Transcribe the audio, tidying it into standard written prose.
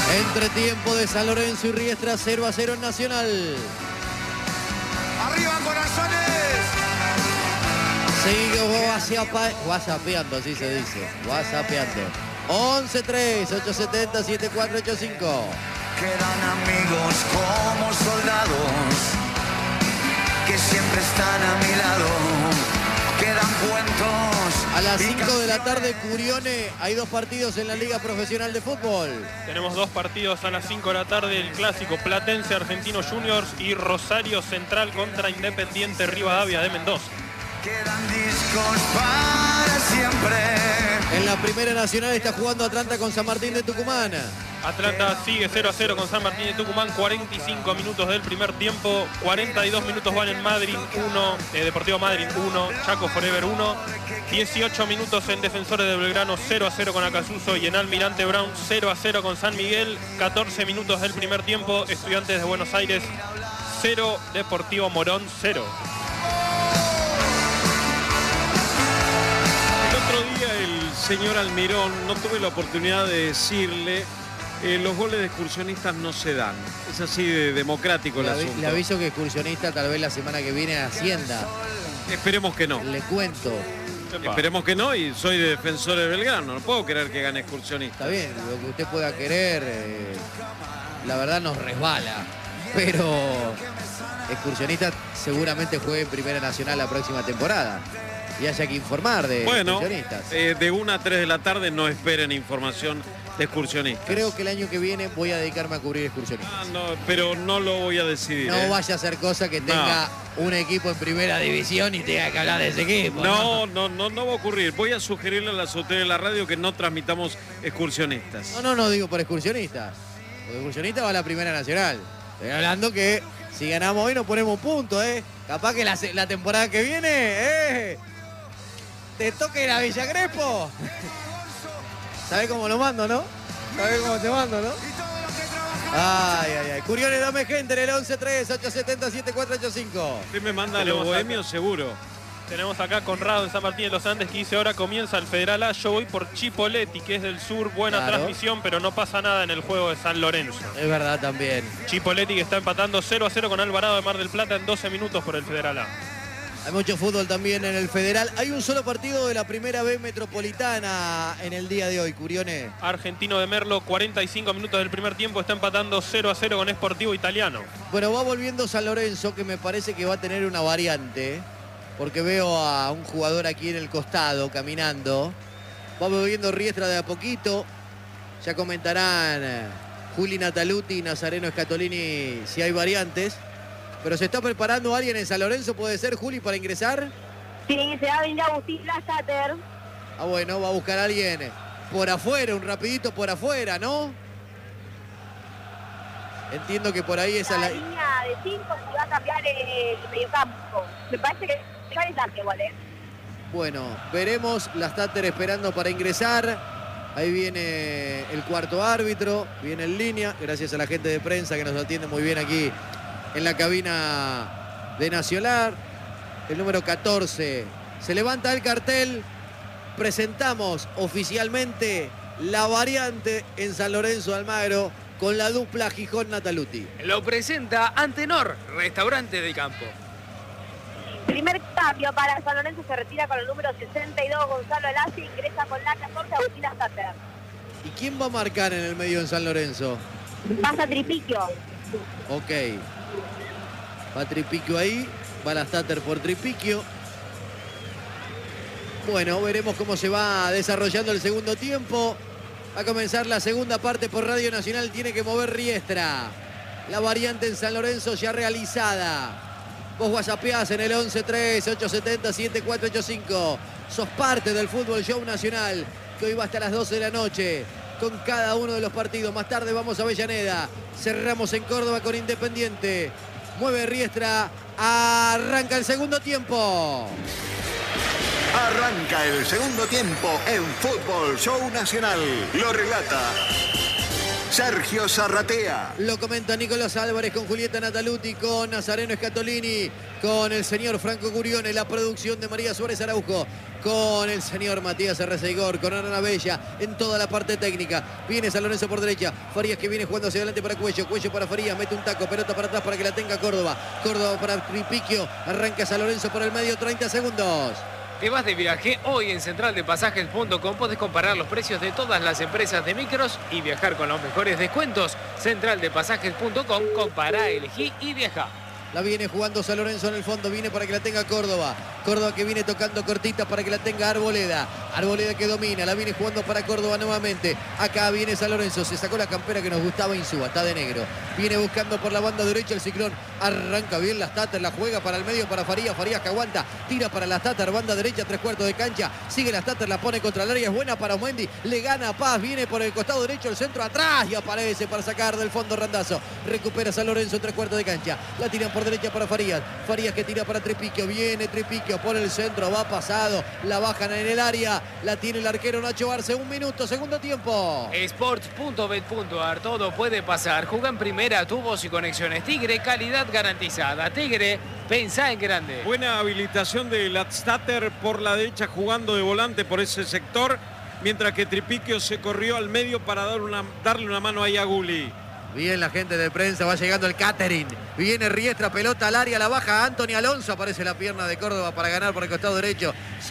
Entretiempo de San Lorenzo y Riestra, 0-0 en Nacional. ¡Arriba, corazones! Sigo whatsappeando, así se dice. Whatsappeando. 11-3-870-7485. Quedan amigos como soldados que siempre están a mi lado. Quedan cuentos. A las 5 de la tarde, Curione, hay 2 partidos en la Liga Profesional de Fútbol. Tenemos 2 partidos a las 5 de la tarde, el clásico Platense Argentino Juniors y Rosario Central contra Independiente Rivadavia de Mendoza. Quedan discos para siempre. En la Primera Nacional está jugando Atlanta con San Martín de Tucumán. Atlanta sigue 0-0 con San Martín de Tucumán, 45 minutos del primer tiempo, 42 minutos van en Madrid 1, Deportivo Madrid 1, Chaco Forever 1, 18 minutos en Defensores de Belgrano 0-0 con Acasuso y en Almirante Brown 0-0 con San Miguel, 14 minutos del primer tiempo, Estudiantes de Buenos Aires 0, Deportivo Morón 0. El otro día el señor Almirón, no tuve la oportunidad de decirle, los goles de excursionistas no se dan. Es así de democrático el asunto. Le aviso que excursionista tal vez la semana que viene a Hacienda. Esperemos que no. Le cuento. Esperemos que no, y soy de Defensores de Belgrano. No puedo querer que gane excursionista. Está bien, lo que usted pueda querer, la verdad nos resbala. Pero excursionista seguramente juegue en Primera Nacional la próxima temporada. Y haya que informar de excursionistas. De 1 a 3 de la tarde no esperen información de excursionistas. Creo que el año que viene voy a dedicarme a cubrir excursionistas. No, pero no lo voy a decidir. No vaya a ser cosa que tenga un equipo en Primera División y tenga que hablar de ese equipo. No va a ocurrir. Voy a sugerirle a las autoridades de la radio que no transmitamos excursionistas. No digo por excursionistas. Porque excursionistas va a la Primera Nacional. Estoy hablando que si ganamos hoy nos ponemos un punto, Capaz que la temporada que viene, te toque la Villa Crespo. ¿Sabés cómo lo mando, no? ¿Sabés cómo te mando, no? Ay. Curione, dame gente en el 11-3-870-7485. Usted me manda a los bohemios seguro. Tenemos acá a Conrado en San Martín de los Andes que dice: ahora comienza el Federal A, yo voy por Chipoleti, que es del sur, buena transmisión, pero no pasa nada en el juego de San Lorenzo. Es verdad también. Chipoleti que está empatando 0-0 con Alvarado de Mar del Plata en 12 minutos por el Federal A. Hay mucho fútbol también en el Federal. Hay un solo partido de la Primera B Metropolitana en el día de hoy, Curione. Argentino de Merlo, 45 minutos del primer tiempo, está empatando 0-0 con Sportivo Italiano. Bueno, va volviendo San Lorenzo, que me parece que va a tener una variante, porque veo a un jugador aquí en el costado caminando. Va volviendo Riestra de a poquito. Ya comentarán Juli Nataluti y Nazareno Scatolini si hay variantes. Pero se está preparando alguien en San Lorenzo, ¿puede ser, Juli, para ingresar? Sí, se va a venir Agustín Lasater. Bueno, va a buscar a alguien por afuera, un rapidito por afuera, ¿no? Entiendo que por ahí esa es la línea de 5 se va a cambiar el mediocampo. Me parece que es igual, Bueno, veremos. Lasater esperando para ingresar. Ahí viene el cuarto árbitro, viene en línea, gracias a la gente de prensa que nos atiende muy bien aquí en la cabina de Nacional. El número 14. Se levanta el cartel. Presentamos oficialmente la variante en San Lorenzo de Almagro con la dupla Gijón-Nataluti. Lo presenta Antenor, restaurante del campo. Primer cambio para San Lorenzo, se retira con el número 62 Gonzalo Elasi, ingresa con la 14 Agustín Lasater. ¿Y quién va a marcar en el medio en San Lorenzo? Pasa Tripiquio. Ok. Va Tripiquio ahí, va Lasater por Tripiquio. Bueno, veremos cómo se va desarrollando el segundo tiempo. Va a comenzar la segunda parte por Radio Nacional. Tiene que mover Riestra. La variante en San Lorenzo ya realizada. Vos whatsappeás en el 11-3-870-7485. Sos parte del Fútbol Show Nacional, que hoy va hasta las 12 de la noche con cada uno de los partidos. Más tarde vamos a Avellaneda. Cerramos en Córdoba con Independiente. Mueve Riestra. Arranca el segundo tiempo. Arranca el segundo tiempo en Fútbol Show Nacional. Lo relata Sergio Zarratea. Lo comenta Nicolás Álvarez con Julieta Nataluti, con Nazareno Scatolini, con el señor Franco Curione, la producción de María Suárez Araujo, con el señor Matías Arreceigor, con Ana Bella en toda la parte técnica. Viene San Lorenzo por derecha, Farías que viene jugando hacia adelante para Cuello, Cuello para Farías, mete un taco, pelota para atrás para que la tenga Córdoba. Córdoba para Tripiquio, arranca San Lorenzo por el medio, 30 segundos. Te vas de viaje, hoy en centraldepasajes.com podés comparar los precios de todas las empresas de micros y viajar con los mejores descuentos. Centraldepasajes.com, compará, elegí y viaja. La viene jugando San Lorenzo en el fondo, viene para que la tenga Córdoba. Córdoba que viene tocando cortita para que la tenga Arboleda. Arboleda que domina, la viene jugando para Córdoba nuevamente. Acá viene San Lorenzo, se sacó la campera que nos gustaba Insúa, está de negro. Viene buscando por la banda derecha el Ciclón. Arranca bien las Tater, la juega para el medio para Farías. Farías que aguanta, tira para las Tater, banda derecha, 3/4 de cancha. Sigue las Tater, la pone contra el área, es buena para Mendy. Le gana Paz, viene por el costado derecho, el centro atrás y aparece para sacar del fondo Randazzo. Recupera San Lorenzo, 3/4 de cancha. La tiran por derecha para Farías. Farías que tira para Tripiquio. Viene Tripiquio por el centro. Va pasado. La bajan en el área. La tiene el arquero Nacho Arce. 1 minuto, segundo tiempo. Sports.bet.ar. Todo puede pasar. Juega en primera, tubos y conexiones. Tigre, calidad garantizada. Tigre, pensá en grande. Buena habilitación de Latstater por la derecha, jugando de volante por ese sector, mientras que Tripiquio se corrió al medio para darle una mano ahí a Gulli. Bien la gente de prensa, va llegando el catering. Viene Riestra, pelota al área, la baja Anthony Alonso. Aparece la pierna de Córdoba para ganar por el costado derecho.